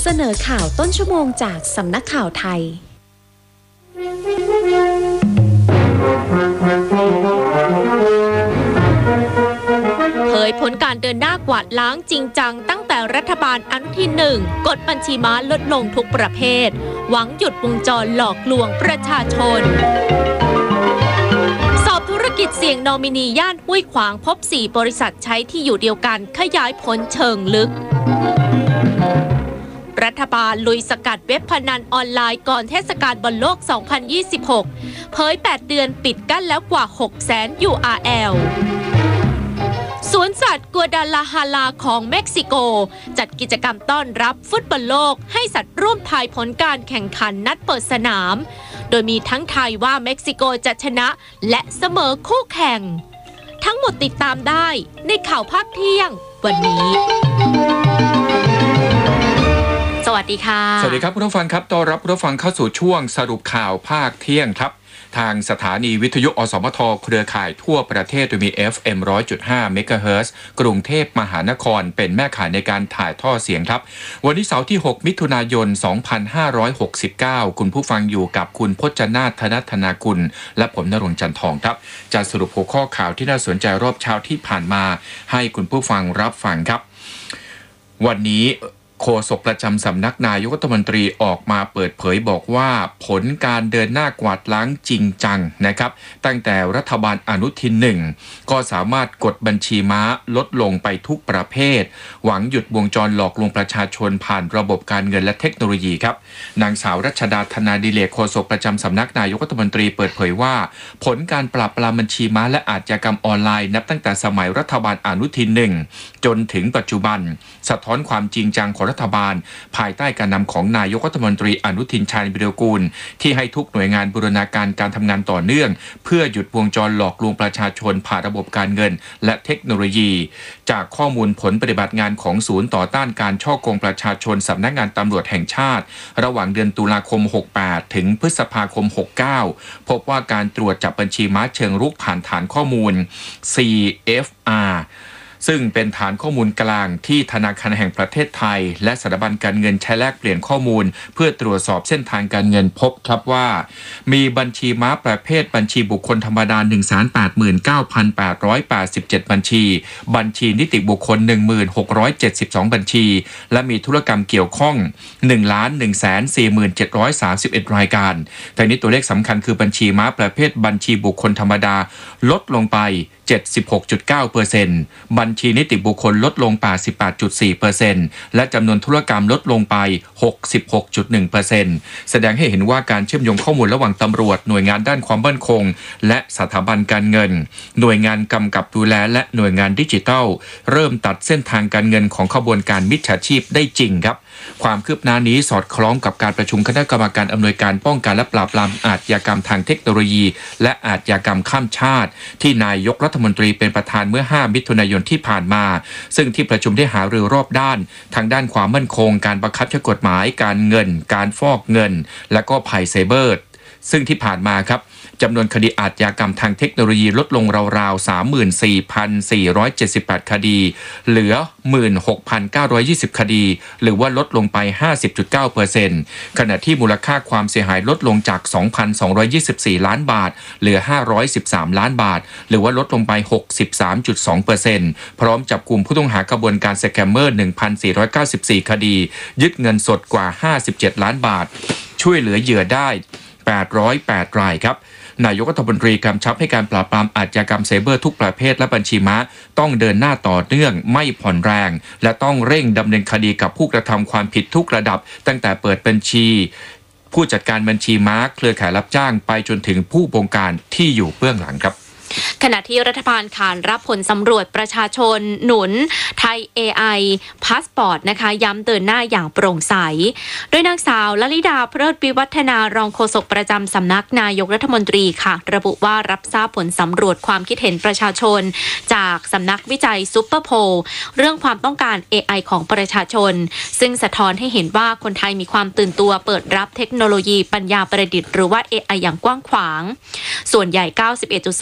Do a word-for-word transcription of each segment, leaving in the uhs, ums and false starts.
เสนอข่าวต้นชั่วโมงจากสำนักข่าวไทยเผยผลการเดินหน้ากวาดล้างจริงจังตั้งแต่รัฐบาลอนุทินหนึ่งกดบัญชีม้าลดลงทุกประเภทหวังหยุดวงจรหลอกลวงประชาชนสอบธุรกิจเสี่ยงนอมินีย่านห้วยขวางพบสี่บริษัทใช้ที่อยู่เดียวกันขยายผลเชิงลึกรัฐบาลลุยสกัดเว็บพนันออนไลน์ก่อนเทศกาลบอลโลก สองพันยี่สิบหก เผย แปด เดือนปิดกั้นแล้วกว่า หกแสน ยู อาร์ แอล สวนสัตว์กัวดาลาฮาลาของเม็กซิโกจัดกิจกรรมต้อนรับฟุตบอลโลกให้สัตว์ร่วมทายผลการแข่งขันนัดเปิดสนามโดยมีทั้งทายว่าเม็กซิโกจะชนะและเสมอคู่แข่งทั้งหมดติดตามได้ในข่าวภาคเที่ยงวันนี้สวัสดีค่ะสวัสดีครับผู้ฟังครับต้อนรับผู้ฟังเข้าสู่ช่วงสรุปข่าวภาคเที่ยงครับทางสถานีวิทยุอสมทเครือข่ายทั่วประเทศโดยมี เอฟ เอ็ม หนึ่งร้อยจุดห้า เมกะเฮิรตซ์กรุงเทพมหานครเป็นแม่ข่ายในการถ่ายทอดเสียงครับวันนี้เสาร์ที่หกมิถุนายนสองพันห้าร้อยหกสิบเก้าคุณผู้ฟังอยู่กับคุณพจนาถ ธนธนากุลและผมณรงค์จันทองครับจะสรุปหัวข้อข่าวที่น่าสนใจรอบเช้าที่ผ่านมาให้คุณผู้ฟังรับฟังครับวันนี้โฆษกประจำสำนักนายกรัฐมนตรีออกมาเปิดเผยบอกว่าผลการเดินหน้ากวาดล้างจริงจังนะครับตั้งแต่รัฐบาลอนุทินหนึ่งก็สามารถกดบัญชีม้าลดลงไปทุกประเภทหวังหยุดวงจรหลอกลวงประชาชนผ่านระบบการเงินและเทคโนโลยีครับนางสาวรัชดาธนาดิเลกโฆษกประจำสำนักนายกรัฐมนตรีเปิดเผยว่าผลการปราบปรามบัญชีม้าและอาชญากรรมออนไลน์นับตั้งแต่สมัยรัฐบาลอนุทินหนึ่งจนถึงปัจจุบันสะท้อนความจริงจังของรัฐบาลภายใต้การนำของนายกรัฐมนตรีอนุทินชาญวิรากูลที่ให้ทุกหน่วยงานบูรณาการการทำงานต่อเนื่องเพื่อหยุดวงจรหลอกลวงประชาชนผ่านระบบการเงินและเทคโนโลยีจากข้อมูลผลปฏิบัติงานของศูนย์ต่อต้านการฉ้อโกงประชาชนสำนักงานตำรวจแห่งชาติระหว่างเดือนตุลาคมหกสิบแปดถึงพฤษภาคมหกสิบเก้าพบว่าการตรวจจับบัญชีม้าเชิงรุกผ่านฐานข้อมูล ซี เอฟ อาร์ซึ่งเป็นฐานข้อมูลกลางที่ธนาคารแห่งประเทศไทยและสถาบันการเงินใช้แลกเปลี่ยนข้อมูลเพื่อตรวจสอบเส้นทางการเงินพบครับว่ามีบัญชีม้าประเภทบัญชีบุคคลธรรมดา หนึ่งแสนแปดหมื่นเก้าพันแปดร้อยแปดสิบเจ็ด บัญชีบัญชีนิติบุคคล หนึ่งหมื่นหกร้อยเจ็ดสิบสอง บัญชีและมีธุรกรรมเกี่ยวข้อง หนึ่งล้านหนึ่งแสนสี่หมื่นเจ็ดร้อยสามสิบเอ็ด รายการแต่นี้ตัวเลขสำคัญคือบัญชีม้าประเภทบัญชีบุคคลธรรมดาลดลงไป เจ็ดสิบหกจุดเก้าเปอร์เซ็นต์ บัญชีนิติบุคคลลดลง แปดสิบแปดจุดสี่เปอร์เซ็นต์ และจำนวนธุรกรรมลดลงไป หกสิบหกจุดหนึ่งเปอร์เซ็นต์ แสดงให้เห็นว่าการเชื่อมโยงข้อมูลระหว่างตำรวจหน่วยงานด้านความมั่นคงและสถาบันการเงินหน่วยงานกำกับดูแลและหน่วยงานดิจิทัลเริ่มตัดเส้นทางการเงินของขบวนการมิจฉาชีพได้จริงครับความคืบหน้านี้สอดคล้องกับการประชุมคณะกรรมการอำนวยการป้องกันและปราบปรามอาชญากรรมทางเทคโนโลยีและอาชญากรรมข้ามชาติที่นายกรัฐมนตรีเป็นประธานเมื่อห้ามิถุนายนที่ผ่านมาซึ่งที่ประชุมได้หารือรอบด้านทางด้านความมั่นคงการบังคับใช้กฎหมายการเงินการฟอกเงินและก็ภัยไซเบอร์ซึ่งที่ผ่านมาครับจำนวนคดีอาชญากรรมทางเทคโนโลยีลดลงราวๆ สามหมื่นสี่พันสี่ร้อยเจ็ดสิบแปด คดีเหลือ หนึ่งหมื่นหกพันเก้าร้อยยี่สิบ คดีหรือว่าลดลงไป ห้าสิบจุดเก้าเปอร์เซ็นต์ ขณะที่มูลค่าความเสียหายลดลงจาก สองพันสองร้อยยี่สิบสี่ ล้านบาทเหลือห้าร้อยสิบสามล้านบาทหรือว่าลดลงไป หกสิบสามจุดสองเปอร์เซ็นต์ พร้อมจับกุมผู้ต้องหากระบวนการสแกมเมอร์ หนึ่งพันสี่ร้อยเก้าสิบสี่ คดียึดเงินสดกว่าห้าสิบเจ็ดล้านบาทช่วยเหลือเหยื่อได้แปดร้อยแปดรายครับนายกรัฐมนตรีกำชับให้การปราบปรามอาชญากรรมไซเบอร์ทุกประเภทและบัญชีม้าต้องเดินหน้าต่อเนื่องไม่ผ่อนแรงและต้องเร่งดำเนินคดีกับผู้กระทำความผิดทุกระดับตั้งแต่เปิดบัญชีผู้จัดการบัญชีม้าเครือข่ายรับจ้างไปจนถึงผู้บงการที่อยู่เบื้องหลังครับขณะที่รัฐบาลขานรับผลสำรวจประชาชนหนุนไทย เอ ไอ พาสปอร์ตนะคะย้ำเดินหน้าอย่างโปร่งใสโดยนางสาวลลิดาเพลิดวิวัฒนารองโฆษกประจำสำนักนายกรัฐมนตรีค่ะระบุว่ารับทราบผลสำรวจความคิดเห็นประชาชนจากสำนักวิจัยซุปเปอร์โพลเรื่องความต้องการ เอ ไอ ของประชาชนซึ่งสะท้อนให้เห็นว่าคนไทยมีความตื่นตัวเปิดรับเทคโนโลยีปัญญาประดิษฐ์หรือว่า เอ ไอ อย่างกว้างขวางส่วนใหญ่ เก้าสิบเอ็ดจุดสอง รู้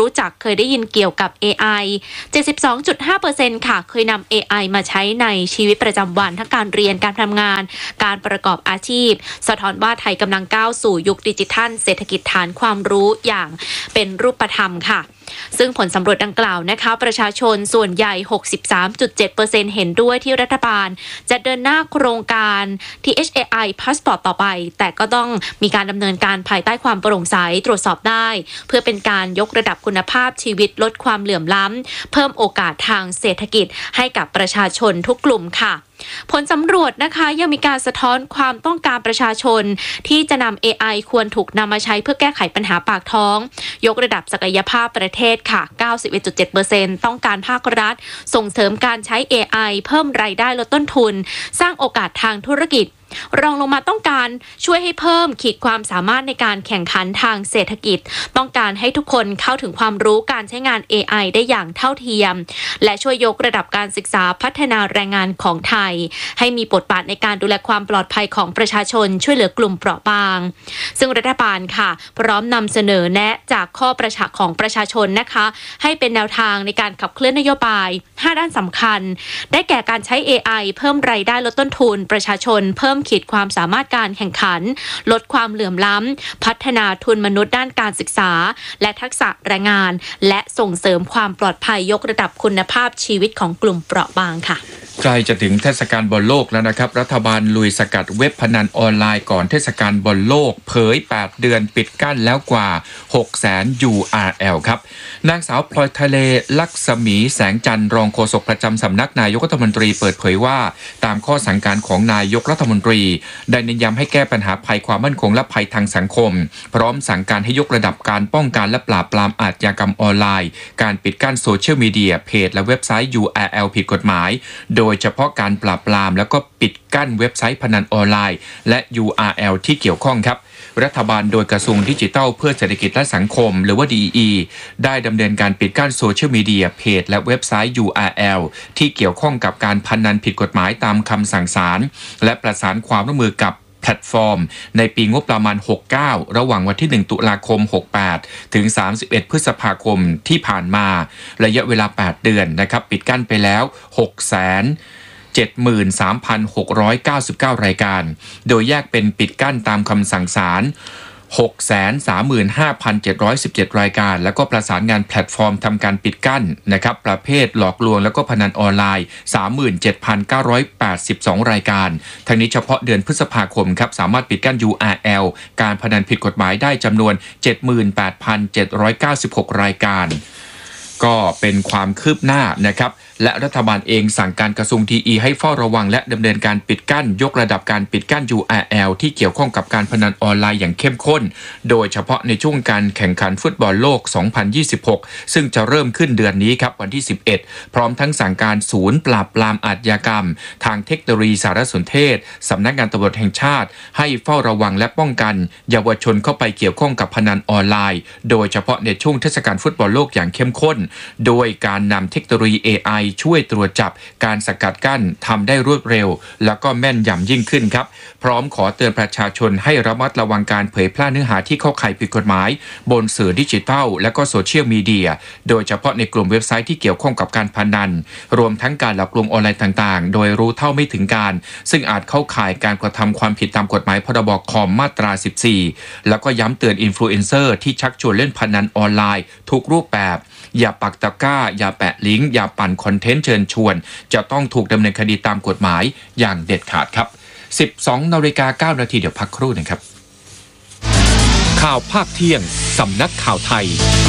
รู้จักเคยได้ยินเกี่ยวกับ เอ ไอ เจ็ดสิบสองจุดห้าเปอร์เซ็นต์ ค่ะเคยนำ เอ ไอ มาใช้ในชีวิตประจำวันทั้งการเรียนการทำงานการประกอบอาชีพสะท้อนว่าไทยกำลังก้าวสู่ยุคดิจิทัลเศรษฐกิจฐานความรู้อย่างเป็นรูปธรรมค่ะซึ่งผลสำรวจดังกล่าวนะคะประชาชนส่วนใหญ่ หกสิบสามจุดเจ็ดเปอร์เซ็นต์ เห็นด้วยที่รัฐบาลจะเดินหน้าโครงการ ที เอช เอ ไอ Passport ต่อไปแต่ก็ต้องมีการดำเนินการภายใต้ความโปร่งใสตรวจสอบได้เพื่อเป็นการยกระดับคุณภาพชีวิตลดความเหลื่อมล้ำเพิ่มโอกาสทางเศรษฐกิจให้กับประชาชนทุกกลุ่มค่ะผลสำรวจนะคะยังมีการสะท้อนความต้องการประชาชนที่จะนำ เอ ไอ ควรถูกนำมาใช้เพื่อแก้ไขปัญหาปากท้องยกระดับศักยภาพประเทศค่ะ เก้าสิบเอ็ดจุดเจ็ดเปอร์เซ็นต์ ต้องการภาครัฐส่งเสริมการใช้ เอ ไอ เพิ่มรายได้ลดต้นทุนสร้างโอกาสทางธุรกิจรองลงมาต้องการช่วยให้เพิ่มขีดความสามารถในการแข่งขันทางเศรษฐกิจต้องการให้ทุกคนเข้าถึงความรู้การใช้งาน เอ ไอ ได้อย่างเท่าเทียมและช่วยยกระดับการศึกษาพัฒนาแรงงานของไทยให้มีบทบาทในการดูแลความปลอดภัยของประชาชนช่วยเหลือกลุ่มเปราะบางซึ่งรัฐบาลค่ะพร้อมนำเสนอแนะจากข้อประชาของประชาชนนะคะให้เป็นแนวทางในการขับเคลื่อนนโยบายห้าด้านสำคัญได้แก่การใช้ เอ ไอ เพิ่มรายได้ลดต้นทุนประชาชนเพิ่มขีดความสามารถการแข่งขันลดความเหลื่อมล้ำพัฒนาทุนมนุษย์ด้านการศึกษาและทักษะแรงงานและส่งเสริมความปลอดภัยยกระดับคุณภาพชีวิตของกลุ่มเปราะบางค่ะใกล้จะถึงเทศกาลบอลโลกแล้วนะครับรัฐบาลลุยสกัดเว็บพนันออนไลน์ก่อนเทศกาลบอลโลกเผยแปดเดือนปิดกั้นแล้วกว่า หกแสน ยู อาร์ แอล ครับนางสาวพลอยทะเลลักษมีแสงจันทร์รองโฆษกประจำสำนักนายกรัฐมนตรีเปิดเผยว่าตามข้อสั่งการของนายกรัฐมนตรีได้เน้นย้ำให้แก้ปัญหาภัยความมั่นคงและภัยทางสังคมพร้อมสั่งการให้ยกระดับการป้องกันและปราบปรามอาชญากรรมออนไลน์การปิดกั้นโซเชียลมีเดียเพจและเว็บไซต์ ยู อาร์ แอล ผิดกฎหมายโดยเฉพาะการปราบปรามแล้วก็ปิดกั้นเว็บไซต์พนันออนไลน์และ ยู อาร์ แอล ที่เกี่ยวข้องครับรัฐบาลโดยกระทรวงดิจิทัลเพื่อเศรษฐกิจและสังคมหรือว่า ดี อี ได้ดำเนินการปิดกั้นโซเชียลมีเดียเพจและเว็บไซต์ ยู อาร์ แอล ที่เกี่ยวข้องกับการพนันผิดกฎหมายตามคำสั่งศาลและประสานความร่วมมือกับแพลตฟอร์มในปีงบประมาณหกสิบเก้าระหว่างวันที่หนึ่งตุลาคมหกสิบแปดถึงสามสิบเอ็ดพฤษภาคมที่ผ่านมาระยะเวลาแปดเดือนนะครับปิดกั้นไปแล้ว หกแสนเจ็ดหมื่นสามพันหกร้อยเก้าสิบเก้า รายการโดยแยกเป็นปิดกั้นตามคำสั่งศาล หกแสนสามหมื่นห้าพันเจ็ดร้อยสิบเจ็ด รายการแล้วก็ประสานงานแพลตฟอร์มทำการปิดกั้นนะครับประเภทหลอกลวงแล้วก็พนันออนไลน์ สามหมื่นเจ็ดพันเก้าร้อยแปดสิบสอง รายการทั้งนี้เฉพาะเดือนพฤษภาคมครับสามารถปิดกั้น ยู อาร์ แอล การพนันผิดกฎหมายได้จำนวน เจ็ดหมื่นแปดพันเจ็ดร้อยเก้าสิบหก รายการก็เป็นความคืบหน้านะครับและรัฐบาลเองสั่งการกระทรวง ดี อี ให้เฝ้าระวังและดำเนินการปิดกั้นยกระดับการปิดกั้น ยู อาร์ แอล ที่เกี่ยวข้องกับการพนันออนไลน์อย่างเข้มข้นโดยเฉพาะในช่วงการแข่งขันฟุตบอลโลกสองพันยี่สิบหกซึ่งจะเริ่มขึ้นเดือนนี้ครับวันที่สิบเอ็ดพร้อมทั้งสั่งการศูนย์ปราบปรามอาชญากรรมทางเทคโนโลยีสารสนเทศสำนักงานตำรวจแห่งชาติให้เฝ้าระวังและป้องกันเยาวชนเข้าไปเกี่ยวข้องกับพนันออนไลน์โดยเฉพาะในช่วงเทศกาลฟุตบอลโลกอย่างเข้มข้นโดยการนำเทคโนโลยี เอ ไอ ช่วยตรวจจับการสกัดกั้นทำได้รวดเร็วแล้วก็แม่นยำยิ่งขึ้นครับพร้อมขอเตือนประชาชนให้ระมัดระวังการเผยแพร่เนื้อหาที่เข้าข่ายผิดกฎหมายบนสื่อดิจิทัลและก็โซเชียลมีเดียโดยเฉพาะในกลุ่มเว็บไซต์ที่เกี่ยวข้องกับการพนันรวมทั้งการหลอกลวงออนไลน์ต่างๆโดยรู้เท่าไม่ถึงการซึ่งอาจเข้าข่ายการกระทำความผิดตามกฎหมายพรบคอมมาตราสิบสี่แล้วก็ย้ำเตือนอินฟลูเอนเซอร์ที่ชักชวนเล่นพนันออนไลน์ทุกรูปแบบอย่าปักตะกร้าอย่าแปะลิงก์อย่าปั่นคอนเทนต์เชิญชวนจะต้องถูกดำเนินคดีตามกฎหมายอย่างเด็ดขาดครับ สิบสองนาฬิกาเก้านาทีเดี๋ยวพักครู่นึงครับข่าวภาคเที่ยงสำนักข่าวไทย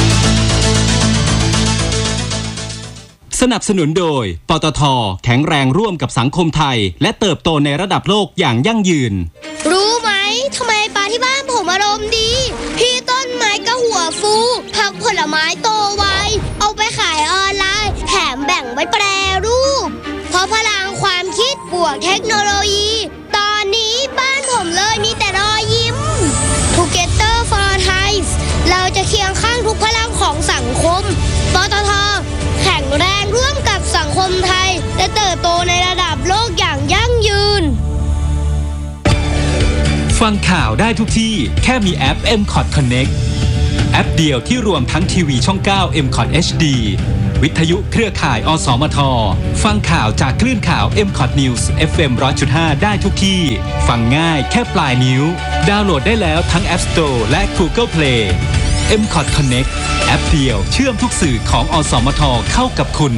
สนับสนุนโดยปตท.แข็งแรงร่วมกับสังคมไทยและเติบโตในระดับโลกอย่างยั่งยืนรู้ไหมทำไมปลาที่บ้านผมอารมณ์ดีพี่ต้นไม้ก็หัวฟูผักผลไม้โตไวเอาไปขายออนไลน์แถมแบ่งไว้แปรรูปเพราะพลังความคิดบวกเทคโนโลยีตอนนี้บ้านผมเลยมีแต่รอยยิ้ม Together for Thai เราจะเคียงข้างทุกพลังของสังคมปตท.แข็งแรงร่วมกับสังคมไทยและเติบโตในระดับโลกอย่างยั่งยืนฟังข่าวได้ทุกที่แค่มีแอป เอ็ม คอท Connect แออปเดียวที่รวมทั้งทีวีช่อง เก้า เอ็ม คอท เอช ดี วิทยุเครือข่ายอสมทฟังข่าวจากคลื่นข่าว เอ็ม คอท News เอฟ เอ็ม หนึ่งร้อยจุดห้า ได้ทุกที่ฟังง่ายแค่ปลายนิ้วดาวน์โหลดได้แล้วทั้ง App Store และ Google Play เอ็ม คอท Connect แอปเดียวเชื่อมทุกสื่อของอสมทเข้ากับคุณ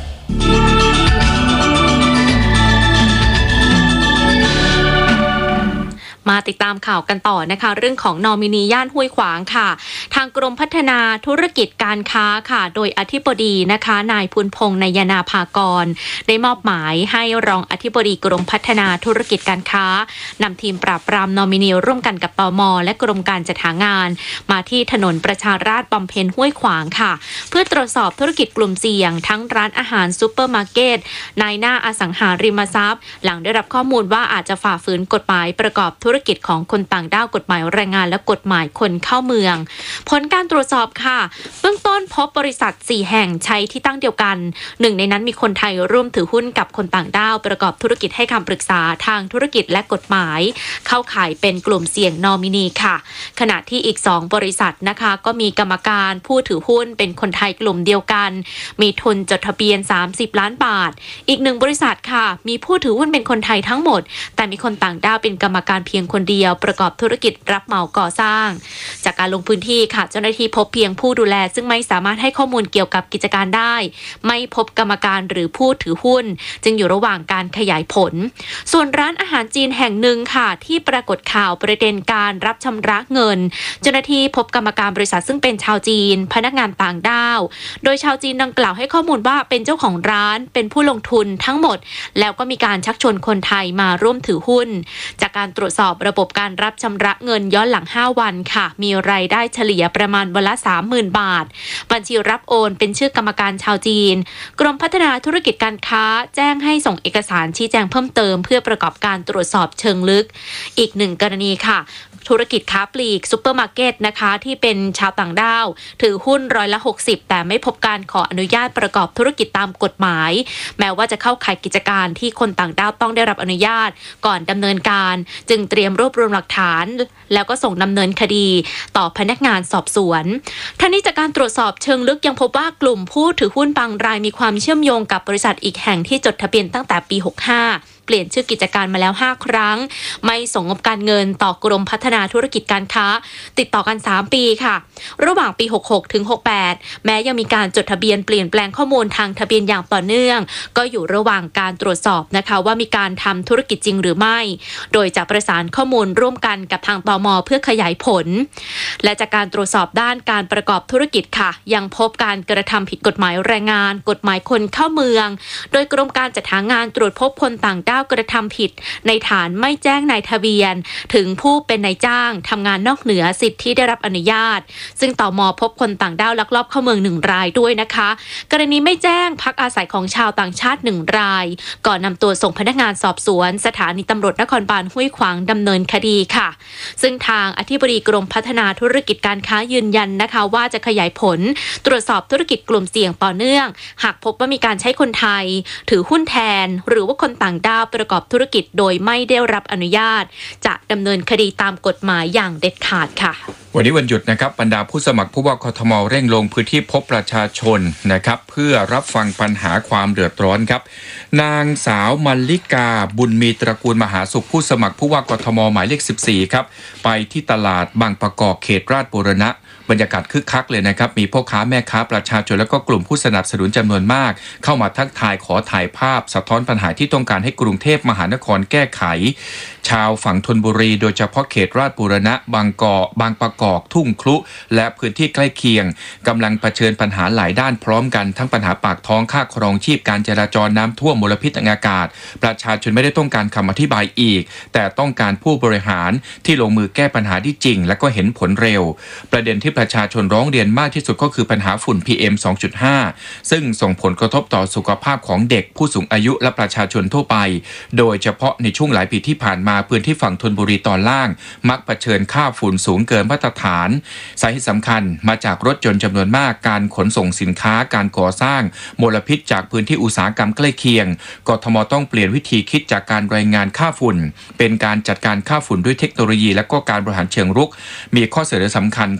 มาติดตามข่าวกันต่อนะคะเรื่องของนอมินีย่านห้วยขวางค่ะทางกรมพัฒนาธุรกิจการค้าค่ะโดยอธิบดีนะคะนายพุนพงษ์นายนาภากรได้มอบหมายให้รองอธิบดีกรมพัฒนาธุรกิจการค้านำทีมปราบปรามนอมินีร่วมกันกับตม.และกรมการจัดหางานมาที่ถนนประชาราษฎร์บำเพ็ญห้วยขวางค่ะเพื่อตรวจสอบธุรกิจกลุ่มเสี่ยงทั้งร้านอาหารซุปเปอร์มาร์เก็ตนายหน้าอสังหาริมทรัพย์หลังได้รับข้อมูลว่าอาจจะฝ่าฝืนกฎหมายประกอบธุรกิจของคนต่างด้าวกฎหมายแรงงานและกฎหมายคนเข้าเมืองผลการตรวจสอบค่ะเบื้องต้นพบบริษัทสี่แห่งใช้ที่ตั้งเดียวกันหนึ่งในนั้นมีคนไทยร่วมถือหุ้นกับคนต่างด้าวประกอบธุรกิจให้คำปรึกษาทางธุรกิจและกฎหมายเข้าข่ายเป็นกลุ่มเสี่ยงนอมินีค่ะขณะที่อีกสองบริษัทนะคะก็มีกรรมการผู้ถือหุ้นเป็นคนไทยกลุ่มเดียวกันมีทุนจดทะเบียนสามสิบล้านบาทอีกหนึ่งบริษัทค่ะมีผู้ถือหุ้นเป็นคนไทยทั้งหมดแต่มีคนต่างด้าวเป็นกรรมการเพียงคนเดียวประกอบธุรกิจรับเหมาก่อสร้างจากการลงพื้นที่ค่ะเจ้าหน้าที่พบเพียงผู้ดูแลซึ่งไม่สามารถให้ข้อมูลเกี่ยวกับกิจการได้ไม่พบกรรมการหรือผู้ถือหุ้นจึงอยู่ระหว่างการขยายผลส่วนร้านอาหารจีนแห่งหนึ่งค่ะที่ปรากฏข่าวประเด็นการรับชำระเงินเจ้าหน้าที่พบกรรมการบริษัทซึ่งเป็นชาวจีนพนักงานต่างด้าวโดยชาวจีนดังกล่าวให้ข้อมูลว่าเป็นเจ้าของร้านเป็นผู้ลงทุนทั้งหมดแล้วก็มีการชักชวนคนไทยมาร่วมถือหุ้นจากการตรวจสอบระบบการรับชำระเงินย้อนหลังห้าวันค่ะมีรายได้เฉลี่ยประมาณวันละ สามหมื่น บาทบัญชีรับโอนเป็นชื่อกรรมการชาวจีนกรมพัฒนาธุรกิจการค้าแจ้งให้ส่งเอกสารชี้แจงเพิ่มเติมเพื่อประกอบการตรวจสอบเชิงลึกอีกหนึ่งกรณีค่ะธุรกิจค้าปลีกซุปเปอร์มาร์เก็ตนะคะที่เป็นชาวต่างด้าวถือหุ้นร้อยละหกสิบแต่ไม่พบการขออนุญาตประกอบธุรกิจตามกฎหมายแม้ว่าจะเข้าข่ายกิจการที่คนต่างด้าวต้องได้รับอนุญาตก่อนดำเนินการจึงเตรียมรวบรวมหลักฐานแล้วก็ส่งดำเนินคดีต่อพนักงานสอบสวนทั้งนี้จากการตรวจสอบเชิงลึกยังพบว่ากลุ่มผู้ถือหุ้นบางรายมีความเชื่อมโยงกับบริษัทอีกแห่งที่จดทะเบียนตั้งแต่ปีหกห้าเปลี่ยนชื่อกิจการมาแล้วห้าครั้งไม่ส่งงบการเงินต่อกรมพัฒนาธุรกิจการค้าติดต่อกันสามปีค่ะระหว่างปีหกหกถึงหกแปดแม้ยังมีการจดทะเบียนเปลี่ยนแปลงข้อมูลทางทะเบียนอย่างต่อเนื่องก็อยู่ระหว่างการตรวจสอบนะคะว่ามีการทำธุรกิจจริงหรือไม่โดยจะประสานข้อมูลร่วมกันกับทางตม.เพื่อขยายผลและจากการตรวจสอบด้านการประกอบธุรกิจค่ะยังพบการกระทำผิดกฎหมายแรงงานกฎหมายคนเข้าเมืองโดยกรมการจัดหางานตรวจพบคนต่างด้าวกระทำผิดในฐานไม่แจ้งนายทะเบียนถึงผู้เป็นนายจ้างทำงานนอกเหนือสิทธิที่ได้รับอนุญาตซึ่งตม.พบคนต่างด้าวลักลอบเข้าเมืองหนึ่งรายด้วยนะคะกรณีไม่แจ้งพักอาศัยของชาวต่างชาติหนึ่งรายก่อนนำตัวส่งพนักงานสอบสวนสถานีตำรวจนครบาลห้วยขวางดำเนินคดีค่ะซึ่งทางอธิบดีกรมพัฒนาธุรกิจการค้ายืนยันนะคะว่าจะขยายผลตรวจสอบธุรกิจกลุ่มเสี่ยงต่อเนื่องหากพบว่ามีการใช้คนไทยถือหุ้นแทนหรือว่าคนต่างด้าวประกอบธุรกิจโดยไม่ได้รับอนุญาตจะดำเนินคดีตามกฎหมายอย่างเด็ดขาดค่ะวันนี้วันหยุดนะครับบรรดาผู้สมัครผู้ว่ากทม.เร่งลงพื้นที่พบประชาชนนะครับเพื่อรับฟังปัญหาความเดือดร้อนครับนางสาวมัลลิกาบุญมีตระกูลมหาสุขผู้สมัครผู้ว่ากทม.หมายเลขสิบสี่ครับไปที่ตลาดบางประกอบเขตราชบูรณะบรรยากาศคึกคักเลยนะครับมีพ่อค้าแม่ค้าประชาชนและก็กลุ่มผู้สนับสนุนจำนวนมากเข้ามาทักทายขอถ่ายภาพสะท้อนปัญหาที่ต้องการให้กรุงเทพมหานครแก้ไขชาวฝั่งธนบุรีโดยเฉพาะเขตราชบูรณะบางกอกบางประกอบทุ่งครุและพื้นที่ใกล้เคียงกำลังเผชิญปัญหาหลายด้านพร้อมกันทั้งปัญหาปากท้องค่าครองชีพการจราจรน้ำท่วมมลพิษทางอากาศประชาชนไม่ได้ต้องการคำอธิบายอีกแต่ต้องการผู้บริหารที่ลงมือแก้ปัญหาที่จริงและก็เห็นผลเร็วประเด็นที่ประชาชนร้องเรียนมากที่สุดก็คือปัญหาฝุ่น พี เอ็ม สองจุดห้า ซึ่งส่งผลกระทบต่อสุขภาพของเด็กผู้สูงอายุและประชาชนทั่วไปโดยเฉพาะในช่วงหลายปีที่ผ่านมาพื้นที่ฝั่งธนบุรีตอนล่างมักเผชิญค่าฝุ่นสูงเกินมาตรฐานสาเหตุสำคัญมาจากรถยนต์จำนวนมากการขนส่งสินค้าการก่อสร้างมลพิษจากพื้นที่อุตสาหกรรมใกล้เคียงกทม.ต้องเปลี่ยนวิธีคิดจากการรายงานค่าฝุ่นเป็นการจัดการค่าฝุ่นด้วยเทคโนโลยีและก็การบริหารเชิงรุกมีข้อเสนอสำคัญครับได้แก่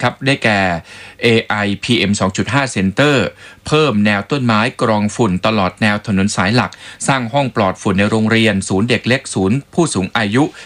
ก่ เอ ไอ พี เอ็ม สองจุดห้า Center เพิ่มแนวต้นไม้กรองฝุ่นตลอดแนวถนนสายหลักสร้างห้องปลอดฝุ่นในโรงเรียนศูนย์เด็กเล็กศูนย์ผู้สูงอายุ